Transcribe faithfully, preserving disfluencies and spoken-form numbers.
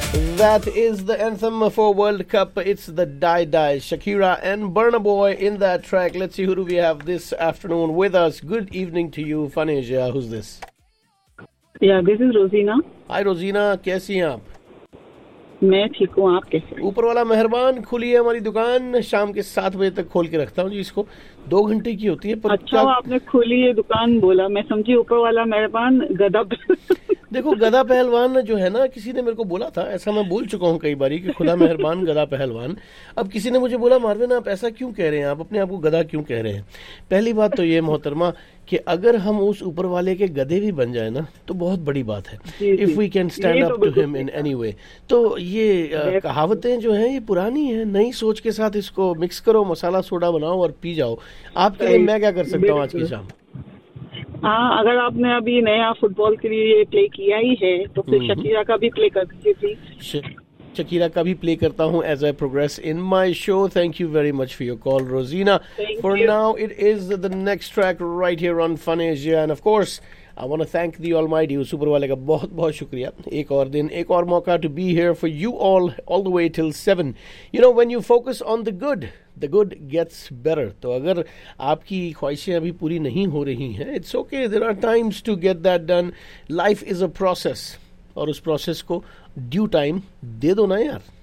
That is the anthem for World Cup. It's the Die Die, Shakira and Burna Boy in that track. Let's see who do we have this afternoon with us. Good evening to you, Faneja. Who's this? Yeah, this is Rosina. Hi Rosina, कैसी हैं आप? मैं ठीक हूँ, आप कैसे? ऊपर वाला मेहरबान। खुली है हमारी दुकान, शाम के सात बजे तक खोल के रखता हूँ जी इसको। दो घंटे की होती है। पर अच्छा, आपने खुली है दुकान बोला, मैं समझी ऊपर वाला मेहरबान गधा। देखो गधा पहलवान जो है ना, किसी ने मेरे को बोला था, ऐसा मैं बोल चुका हूँ कई बारी कि खुदा मेहरबान गधा पहलवान। अब किसी ने मुझे बोला मारविन आप ऐसा क्यों कह रहे हैं, आप अपने आप को गधा क्यों कह रहे हैं? पहली बात तो ये मोहतरमा कि अगर हम उस ऊपर वाले के गधे भी बन जाए ना तो बहुत बड़ी बात है। If we can stand up to him in any way. तो ये uh, कहावतें जो हैं ये पुरानी हैं, नई सोच के साथ इसको मिक्स करो, मसाला सोडा बनाओ और पी जाओ। आपके लिए मैं क्या कर सकता हूँ आज की शाम? हाँ, अगर आपने अभी नया फुटबॉल के लिए प्ले किया ही है तो फिर शकीरा का भी प्ले कर दीजिए प्लीज। Shakira का भी प्ले करता हूँ as I progress in my show. Thank you very much for your call, Rosina. Thank For you. now, it is the next track right here on Fun Asia, and of course, I want to thank the Almighty. Super वाले का बहुत बहुत शुक्रिया। एक और दिन, एक और मौका to be here for you all, all the way till seven. You know, when you focus on the good, the good gets better. तो अगर आपकी ख्वाहिशें अभी पूरी नहीं हो रही हैं, it's okay. There are times to get that done. Life is a process. और उस प्रोसेस को ड्यू टाइम दे दो ना यार।